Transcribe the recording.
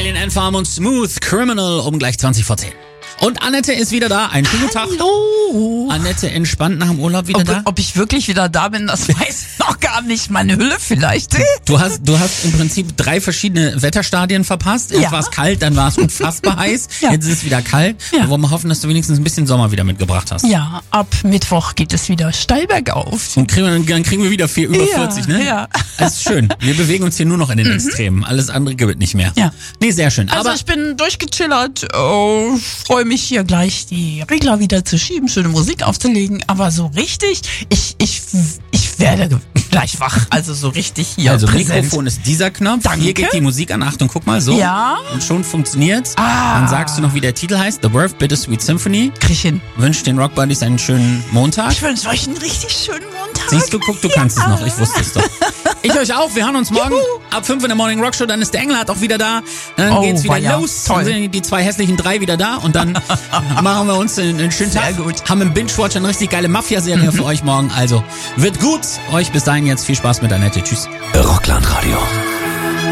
Alien Ant-Farm und Smooth Criminal um gleich 20 vor 10. Und Annette ist wieder da. Einen schönen Tag. Hallo. Annette entspannt nach dem Urlaub wieder da? Ob ich wirklich wieder da bin, das weiß ich noch gar nicht. Meine Hülle vielleicht. Du hast im Prinzip 3 verschiedene Wetterstadien verpasst. Erst war es kalt, dann war es unfassbar heiß. Ja. Jetzt ist es wieder kalt. Ja. Wir wollen mal hoffen, dass du wenigstens ein bisschen Sommer wieder mitgebracht hast. Ja, ab Mittwoch geht es wieder steil bergauf. Und dann kriegen wir wieder über 40, ne? Ja. Das ist schön. Wir bewegen uns hier nur noch in den Extremen. Alles andere gibt nicht mehr. Ja. Nee, sehr schön. Also Aber ich bin durchgechillert, freue mich hier gleich die Regler wieder zu schieben, schöne Musik aufzulegen, aber so richtig, ich werde gleich wach, also so richtig hier also präsent. Mikrofon ist dieser Knopf. Danke. Hier geht die Musik an. Achtung, guck mal, so. Ja. Und schon funktioniert's. Ah. Dann sagst du noch, wie der Titel heißt. The Birth Bittersweet Symphony. Krieg ich hin. Wünscht den Rock Buddies einen schönen Montag. Ich wünsche euch einen richtig schönen Montag. Siehst du, guck, du kannst es noch. Ich wusste es doch. Ich euch auch. Wir hören uns morgen ab 5 in der Morning Rock Show. Dann ist der Engelhardt auch wieder da. Dann geht's wieder weia. los. Toll. Dann sind die 2 hässlichen 3 wieder da. Und dann machen wir uns einen schönen Sehr Tag. gut. Haben im Binge-Watch eine richtig geile Mafia-Serie für euch morgen. Also wird gut. Euch bis dahin jetzt viel Spaß mit Annette. Tschüss. Rockland Radio.